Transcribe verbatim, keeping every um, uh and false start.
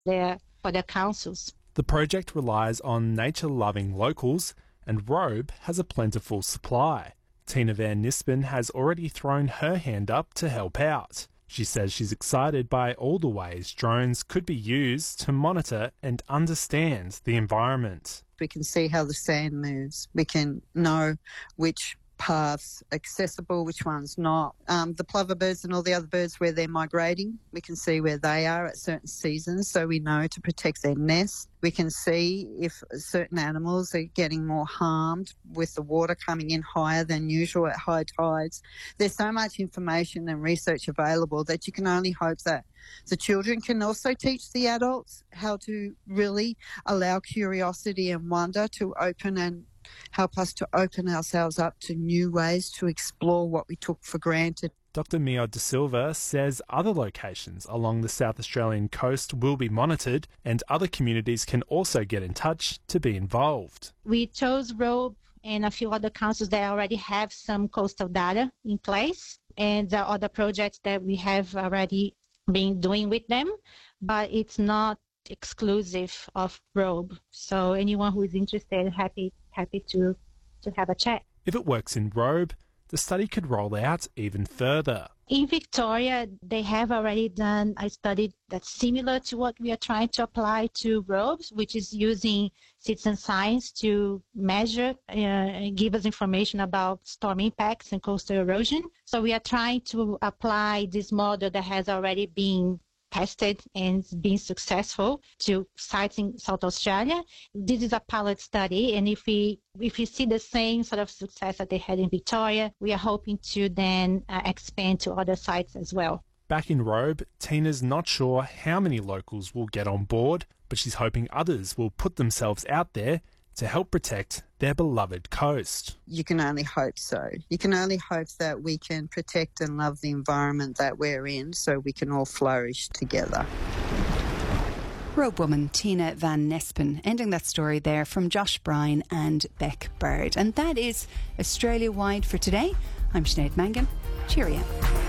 their, for their councils. The project relies on nature-loving locals, and Robe has a plentiful supply. Tina Van Nispen has already thrown her hand up to help out. She says she's excited by all the ways drones could be used to monitor and understand the environment. We can see how the sand moves. We can know which paths accessible, which ones not. Um, the plover birds and all the other birds, where they're migrating, we can see where they are at certain seasons, so we know to protect their nest. We can see if certain animals are getting more harmed with the water coming in higher than usual at high tides. There's so much information and research available that you can only hope that the children can also teach the adults how to really allow curiosity and wonder to open and help us to open ourselves up to new ways to explore what we took for granted. Doctor Mio De Silva says other locations along the South Australian coast will be monitored, and other communities can also get in touch to be involved. We chose Robe and a few other councils that already have some coastal data in place, and there are other projects that we have already been doing with them, but it's not exclusive of Robe. So anyone who is interested, happy happy to, to have a chat. If it works in Robe, the study could roll out even further. In Victoria, they have already done a study that's similar to what we are trying to apply to Robes, which is using citizen science to measure uh, and give us information about storm impacts and coastal erosion. So we are trying to apply this model that has already been tested and been successful to sites in South Australia. This is a pilot study, and if we if we see the same sort of success that they had in Victoria, we are hoping to then uh, expand to other sites as well. Back in Robe, Tina's not sure how many locals will get on board, but she's hoping others will put themselves out there to help protect their beloved coast. You can only hope so. You can only hope that we can protect and love the environment that we're in so we can all flourish together. Robe woman Tina Van Nispen, ending that story there from Josh Bryan and Beck Bird. And that is Australia-wide for today. I'm Sinead Mangan. Cheerio.